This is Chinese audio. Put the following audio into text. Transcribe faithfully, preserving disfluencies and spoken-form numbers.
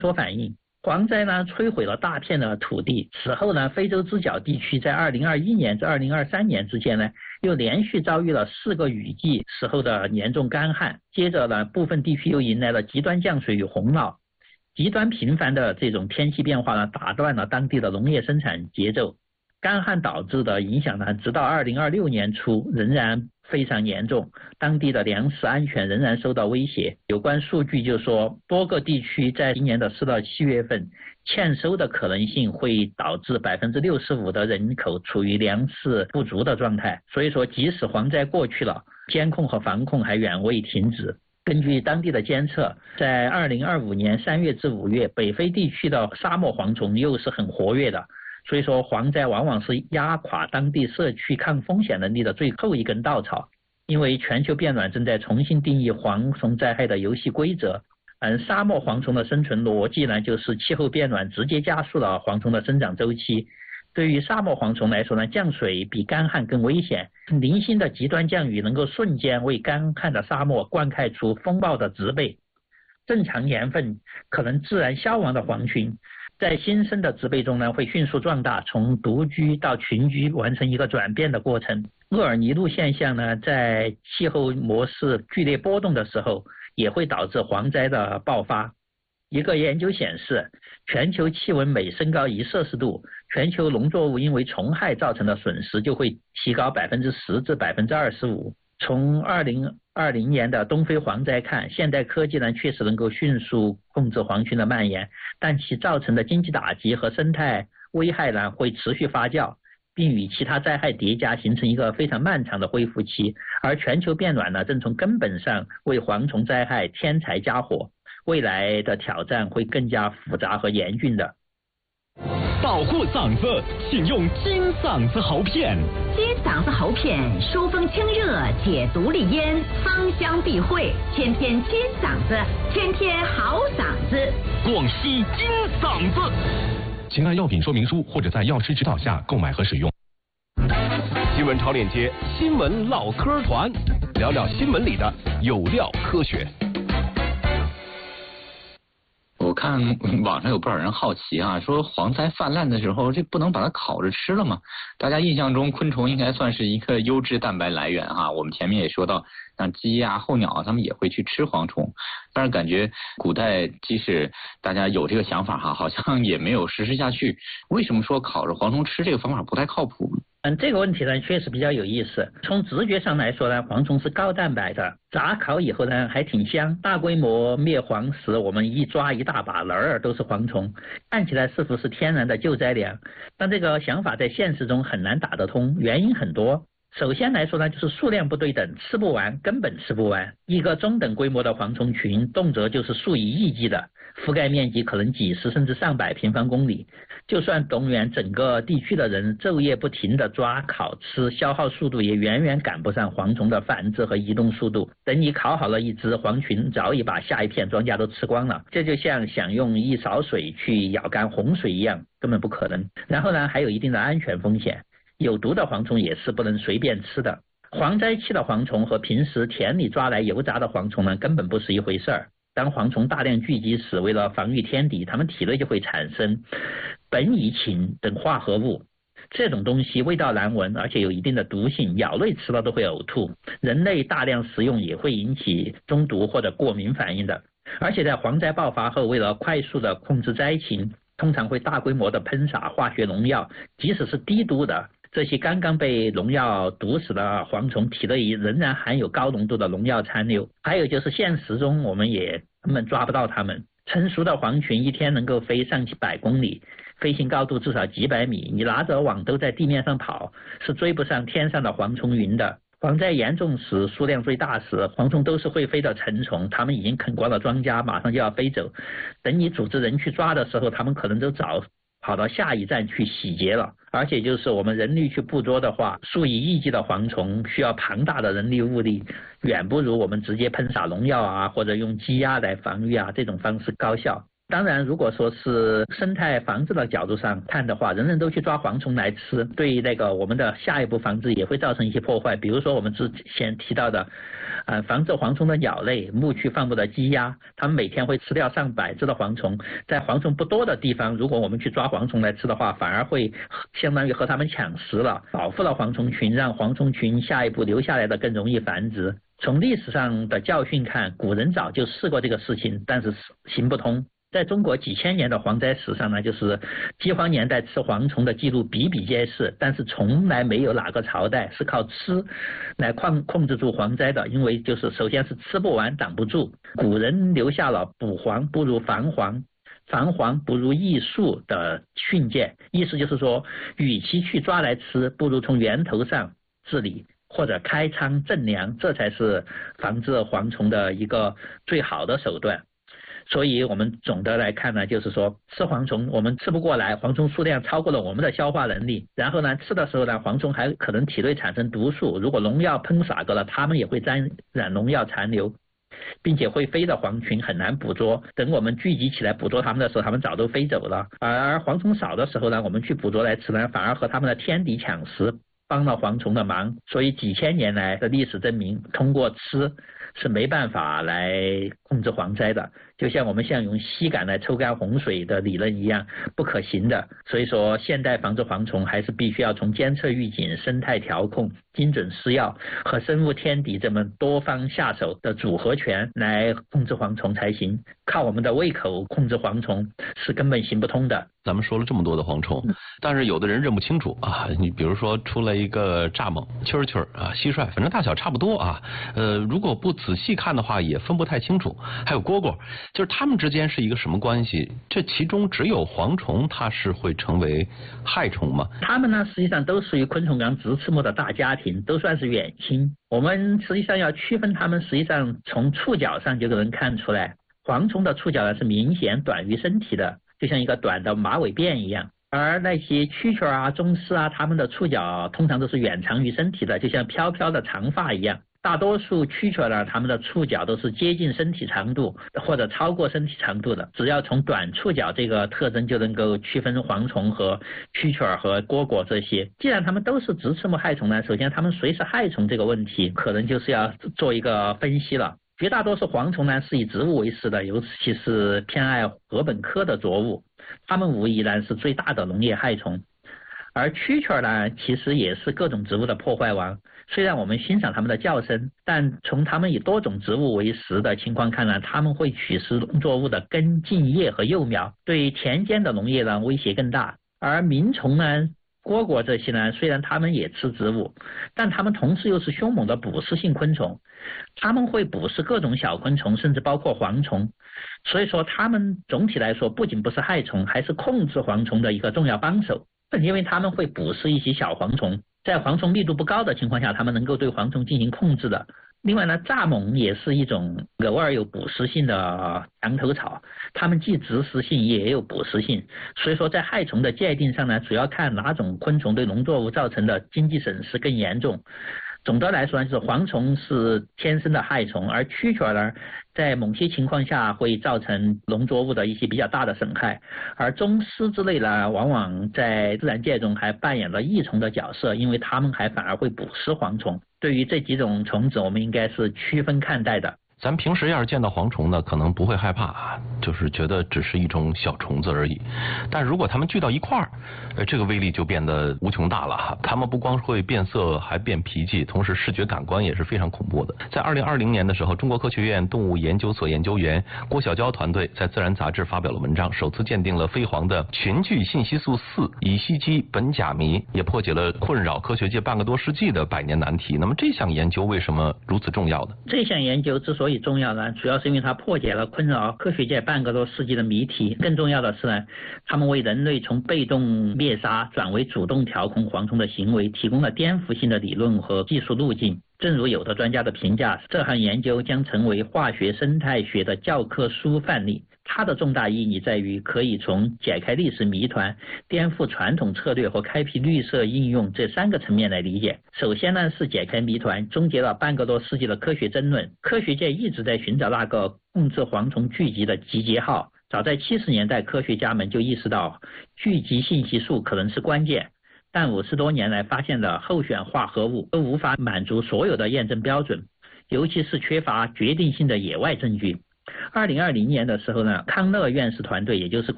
所反映。蝗灾呢摧毁了大片的土地，此后呢，非洲之角地区在二零二一年至二零二三年之间呢，又连续遭遇了四个雨季时候的严重干旱，接着呢，部分地区又迎来了极端降水与洪涝，极端频繁的这种天气变化呢，打断了当地的农业生产节奏。干旱导致的影响呢，直到二零二六年初仍然非常严重，当地的粮食安全仍然受到威胁。有关数据就说，多个地区在今年的四到七月份欠收的可能性会导致百分之六十五的人口处于粮食不足的状态。所以说，即使蝗灾过去了，监控和防控还远未停止。根据当地的监测，在二零二五年三月至五月，北非地区的沙漠蝗虫又是很活跃的。所以说，蝗灾往往是压垮当地社区抗风险能力的最后一根稻草。因为全球变暖正在重新定义蝗虫灾害的游戏规则。嗯，沙漠蝗虫的生存逻辑呢，就是气候变暖直接加速了蝗虫的生长周期。对于沙漠蝗虫来说呢，降水比干旱更危险。零星的极端降雨能够瞬间为干旱的沙漠灌溉出风暴的植被。正常年份可能自然消亡的蝗群，在新生的植被中呢，会迅速壮大，从独居到群居，完成一个转变的过程。厄尔尼路现象呢，在气候模式剧烈波动的时候，也会导致蝗灾的爆发。一个研究显示，全球气温每升高一摄氏度，全球农作物因为虫害造成的损失就会提高百分之十至百分之二十五。从二零二零年的东非蝗灾看，现代科技呢确实能够迅速控制蝗群的蔓延，但其造成的经济打击和生态危害呢会持续发酵，并与其他灾害叠加，形成一个非常漫长的恢复期。而全球变暖呢，正从根本上为蝗虫灾害添柴加火，未来的挑战会更加复杂和严峻的。 保护嗓子，请用金嗓子喉片。 金嗓子喉片疏风清热，解毒利咽，芳香避秽，天天金嗓子，天天好嗓子。 广西金嗓子。请按药品说明书或者在药师指导下购买和使用。新闻超链接，新闻唠嗑团，聊聊新闻里的有料科学。 我看网上有不少人好奇啊，说蝗灾泛滥的时候，这不能把它烤着吃了吗？大家印象中昆虫应该算是一个优质蛋白来源哈。我们前面也说到，像鸡啊、候鸟啊，他们也会去吃蝗虫。但是感觉古代即使大家有这个想法哈，好像也没有实施下去。为什么说烤着蝗虫吃这个方法不太靠谱呢？ 嗯，这个问题呢确实比较有意思。从直觉上来说呢，蝗虫是高蛋白的，炸烤以后呢还挺香。大规模灭蝗时，我们一抓一大把，哪儿都是蝗虫，看起来似乎是天然的救灾粮。但这个想法在现实中很难打得通，原因很多。首先来说呢，就是数量不对等，吃不完，根本吃不完。一个中等规模的蝗虫群，动辄就是数以亿计的，覆盖面积可能几十甚至上百平方公里。就算动员整个地区的人昼夜不停地抓、烤、吃，消耗速度也远远赶不上蝗虫的繁殖和移动速度。等你烤好了一只，蝗群早已把下一片庄稼都吃光了。这就像想用一勺水去舀干洪水一样，根本不可能。然后呢，还有一定的安全风险。有毒的蝗虫也是不能随便吃的。蝗灾期的蝗虫和平时田里抓来油炸的蝗虫呢，根本不是一回事儿。当蝗虫大量聚集时，为了防御天敌，它们体内就会产生苯乙腈等化合物。这种东西味道难闻，而且有一定的毒性，鸟类吃了都会呕吐，人类大量食用也会引起中毒或者过敏反应的。而且在蝗灾爆发后，为了快速的控制灾情，通常会大规模的喷洒化学农药，即使是低毒的，这些刚刚被农药毒死的蝗虫体内仍然含有高浓度的农药残留。还有就是现实中我们也根本抓不到它们。成熟的蝗群一天能够飞上几百公里，飞行高度至少几百米，你拿着网都在地面上跑，是追不上天上的蝗虫云的。蝗灾严重时，数量最大时，蝗虫都是会飞的成虫，它们已经啃光了庄稼，马上就要飞走。等你组织人去抓的时候，它们可能都早跑到下一站去洗劫了。而且就是我们人力去捕捉的话，数以亿计的蝗虫需要庞大的人力物力，远不如我们直接喷洒农药啊，或者用鸡鸭来防御啊这种方式高效。 当然，如果说是生态防治的角度上看的话，人人都去抓蝗虫来吃，对那个我们的下一步防治也会造成一些破坏。比如说我们之前提到的，呃，防治蝗虫的鸟类，牧区放牧的鸡鸭，它们每天会吃掉上百只的蝗虫。在蝗虫不多的地方，如果我们去抓蝗虫来吃的话，反而会相当于和它们抢食了，保护了蝗虫群，让蝗虫群下一步留下来的更容易繁殖。从历史上的教训看，古人早就试过这个事情，但是行不通。在中国几千年的蝗灾史上呢，就是饥荒年代吃蝗虫的记录比比皆是，但是从来没有哪个朝代是靠吃来控控制住蝗灾的，因为就是首先是吃不完挡不住。古人留下了捕蝗不如防蝗，防蝗不如益树的训诫，意思就是说，与其去抓来吃，不如从源头上治理，或者开仓赈粮，这才是防治蝗虫的一个最好的手段。所以我们总的来看呢，就是说吃蝗虫我们吃不过来，蝗虫数量超过了我们的消化能力，然后呢吃的时候呢，蝗虫还可能体内产生毒素，如果农药喷洒过了，它们也会沾染农药残留，并且会飞的蝗群很难捕捉，等我们聚集起来捕捉它们的时候，它们早都飞走了。而蝗虫少的时候呢，我们去捕捉来吃呢，反而和它们的天敌抢食，帮了蝗虫的忙。所以几千年来的历史证明，通过吃是没办法来控制蝗灾的，就像我们像用吸杆来抽干洪水的理论一样，不可行的。所以说现代防治蝗虫还是必须要从监测预警、生态调控、精准施药和生物天敌这么多方下手的组合拳来控制蝗虫才行，靠我们的胃口控制蝗虫是根本行不通的。 咱们说了这么多的蝗虫，但是有的人认不清楚啊，你比如说出来一个蚱蜢、蛐蛐啊、蟋蟀，反正大小差不多啊，呃，如果不仔细看的话也分不太清楚。还有蝈蝈，就是它们之间是一个什么关系？这其中只有蝗虫它是会成为害虫吗？ 它们呢实际上都属于昆虫纲直翅目的大家庭，都算是远亲。我们实际上要区分它们，实际上从触角上就能看出来，蝗虫的触角呢是明显短于身体的，就像一个短的马尾辫一样，而那些蛐蛐啊、螽斯啊，它们的触角通常都是远长于身体的，就像飘飘的长发一样。大多数蛐蛐呢，它们的触角都是接近身体长度或者超过身体长度的。只要从短触角这个特征就能够区分蝗虫和蛐蛐和蝈蝈这些。既然它们都是直翅目害虫呢，首先它们谁是害虫这个问题，可能就是要做一个分析了。绝大多数蝗虫呢是以植物为食的，尤其是偏爱禾本科的作物，它们无疑呢是最大的农业害虫。而蛐蛐呢，其实也是各种植物的破坏王。虽然我们欣赏它们的叫声，但从它们以多种植物为食的情况看呢，它们会取食农作物的根、茎、叶和幼苗，对田间的农业呢威胁更大。而鸣虫呢、蝈蝈这些呢，虽然它们也吃植物，但它们同时又是凶猛的捕食性昆虫，它们会捕食各种小昆虫，甚至包括蝗虫。所以说它们总体来说不仅不是害虫，还是控制蝗虫的一个重要帮手，因为它们会捕食一些小蝗虫，在蝗虫密度不高的情况下，它们能够对蝗虫进行控制的。另外呢，蚱蜢也是一种偶尔有捕食性的墙头草，它们既植食性也有捕食性，所以说在害虫的界定上呢，主要看哪种昆虫对农作物造成的经济损失更严重。总的来说，就是蝗虫是天生的害虫，而蛐蛐呢，在某些情况下会造成农作物的一些比较大的损害，而螽斯之类呢，往往在自然界中还扮演了益虫的角色，因为它们还反而会捕食蝗虫。对于这几种虫子，我们应该是区分看待的。 咱平时要是见到蝗虫呢，可能不会害怕，就是觉得只是一种小虫子而已。但如果它们聚到一块儿，呃，这个威力就变得无穷大了。它们不光会变色，还变脾气，同时视觉感官也是非常恐怖的。在二零二零年的时候，中国科学院动物研究所研究员郭小娇团队在《自然》杂志发表了文章，首次鉴定了飞蝗的群聚信息素四乙烯基苯甲醚，也破解了困扰科学界半个多世纪的百年难题。那么这项研究为什么如此重要呢？ 这项研究之所以重要呢，主要是因为它破解了困扰科学界半个多世纪的谜题。更重要的是呢，他们为人类从被动灭杀转为主动调控蝗虫的行为提供了颠覆性的理论和技术路径。正如有的专家的评价，这项研究将成为化学生态学的教科书范例。它的重大意义在于可以从解开历史谜团、颠覆传统策略和开辟绿色应用这三个层面来理解。首先呢，是解开谜团，终结了半个多世纪的科学争论。科学界一直在寻找那个控制蝗虫聚集的集结号， 早在七十年代，科学家们就意识到聚集信息素可能是关键，但五十多年来发现的候选化合物都无法满足所有的验证标准，尤其是缺乏决定性的野外证据。二零二零年的时候呢，康乐院士团队，也就是